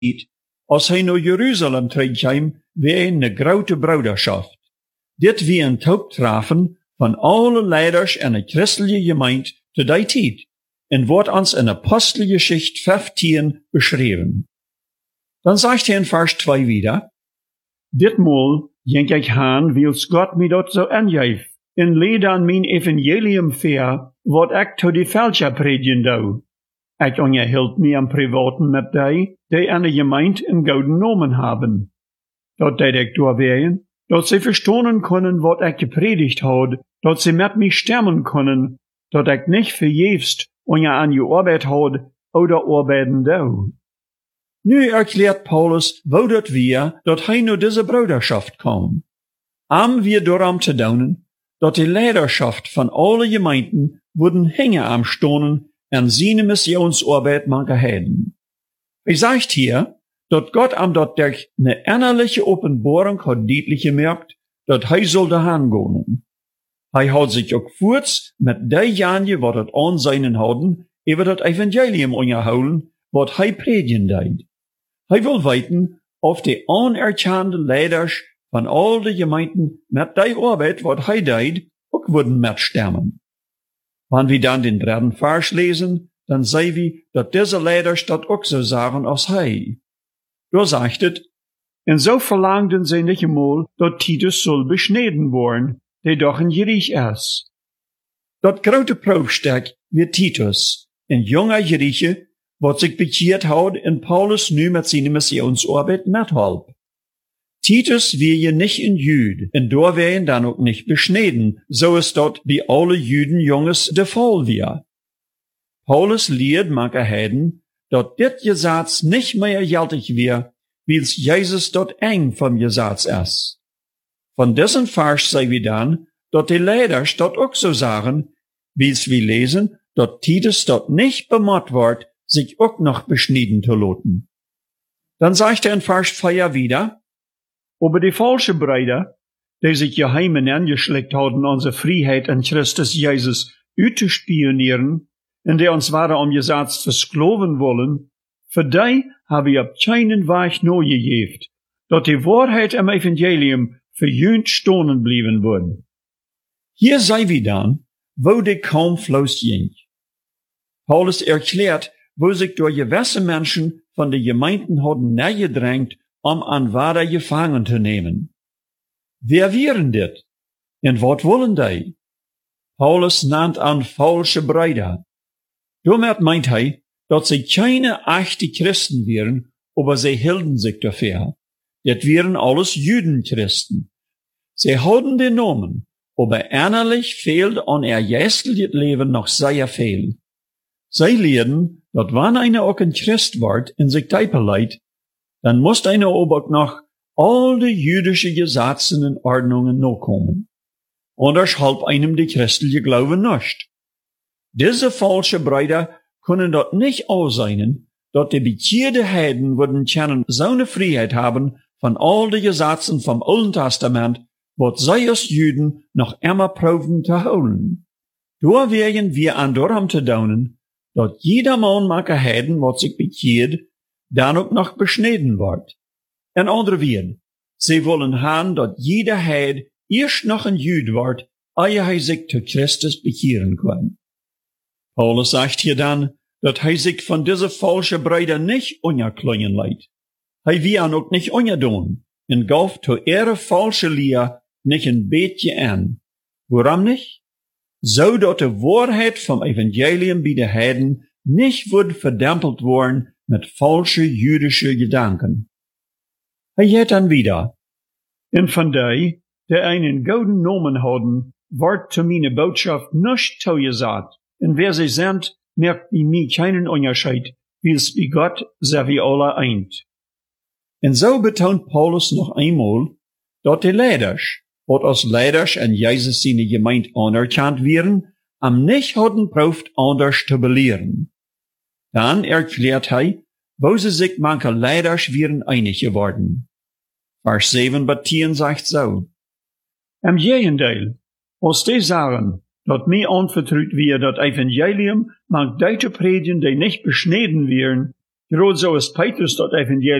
als hij naar Jeruzalem terugkwam, weer een grote broederschaft. Dit wie een toeptrafen van alle leiders en de christelijke gemeente te die tijd en wordt ons in Apostelgeschichte 15 beschreven. Dan zegt hij in vers 2 wieder, ditmaal denk ik aan, wils God mij dat zo aangeeft, en leed aan mijn evangelium ver, wat ik to die Fälscher predigen doe. Ik onderhield mij aan privaten met die aan de gemeente een gouden namen hebben. Dat deed ik doorwegen, dat ze verstonen kunnen wat ik gepredigt had, dat ze met mij stemmen kunnen, dat ik niet vergeefst aan je arbeid had oder arbeiden doe. Nu erklärt Paulus, wo dat wir, dat hij naar deze broederschaft kwam. Am wir daarom te doen, dat de leiderschaft van alle gemeenten worden hängen am stonen en zijn missionsarbeid maken heden. Hij zegt hier, dat God am dat durch eine innerliche Openbarung hat deutlich gemerkt, dat hij sollte hangehen. Hij had zich ook voorts met die janje wat het aan zijn houden, over dat evangelium onderhouden, wat hij predigen deed. Hij wil weten, of de anerkende leiders van al de gemeenten met die arbeid wat hij deed, ook worden mitstemmen. Wanneer we dan den derde vers lezen, dan zien we dat deze leiders dat ook zo zeggen als hij. Daar zegt het, en zo verlangden zij niet eenmaal dat Titus zal besneden worden, die doch een Jerich is. Dat grote proefstuk weer Titus, een jonge Jeriche, wat zich bekeerd houdt en Paulus nu met zijn missionsarbeid methelpt. Titus weer je niet een Jude, en door werden dan ook niet besneden, zoals dat bij alle Judenjongens de Fall weer. Paulus leert manche Heiden, dat dit Gesetz nicht mehr geldig weer, wils Jesus dat eng vom Gesetz is. Von diesem Vers sei wir dann, dat die Leiders dat ook so sagen, wils wir lesen, dat Titus dat nicht bemott wordt, sich auch noch beschneiden zu lassen. Dann sagt in Vers 4 wieder, aber die falsche Brüder, die sich geheim angeschleckt haben, unsere Freiheit in Christus Jesus auszuspionieren, und die uns waren Gesetz versklaven wollen, für die habe ich auf keinen Weg neu gegeben, dat die Wahrheit im Evangelium für jünd stonen blieben würden. Hier sei wir dann, wo die Kaumfluss ging. Paulus erklärt, wo sich durch gewisse Menschen von den Gemeinden hatten nähergedrängt, an Wader gefangen zu nehmen. Wer wären dit? Und wat wollen die? Paulus nannt an falsche Brüder. Damit meint hij, dat sie keine echte Christen wären, aber sie hielten sich dafür. Das wären alles Judenchristen. Sie hadden den Namen, aber innerlich fehlt an ihr geistliches Leben noch sehr viel. Sie lehren, dat wann einer auch ein Christ wird in sich teipeleit, dann muss einer aber noch all die jüdische Gesetze und Ordnungen nachkommen. Anders halb einem die christliche Glaube nicht. Diese falsche Brüder können dort nicht ausseinen, dat die bekehrte Heiden würden können so eine Freiheit haben von all die Gesetzen vom Alten Testament, wat sie als Juden noch immer proben zu holen. Da wären wir an darum zu daunen, dat jeder Mann make Heiden, wat sich bekehrt, dann auch noch beschneden wird. In andere Worten, sie wollen haben, dat jeder Heid erst noch ein Jude wird, ehe er sich zu Christus bekehren kann. Paulus sagt hier dann, dat er sich von dieser falschen Brüder nicht unerklingen leidt. Er will auch nicht unerdoen, und gaf zu ihre falsche Lehre nicht ein beetje an. Warum nicht? So dat die Wahrheit vom Evangelium bei den Heiden nicht wird verdämpelt worden mit falsche jüdische Gedanken. Er geht dann wieder. Und von die einen gouden Namen haben, wird zu meiner Botschaft nicht zugesagt. Und wer sie sind, merkt bei mir keinen Unterschied, wie es bei Gott sehr wie alle eint. Und so betont Paulus noch einmal, dass die Leiders, wat als Leiders en Jesus seine Gemeinde anerkannt werden, am nicht hatten proeft anders zu belehren. Dann erklärt er, wo sie sich manche Leiders wären einig geworden. Vers 7 bis 10 sagt so. Im Gegenteil, als die sagen, dat mir anvertraut wird, dat Evangelium mag die te predigen, die nicht beschneden werden, Gerade so ist Petrus dort Evangelium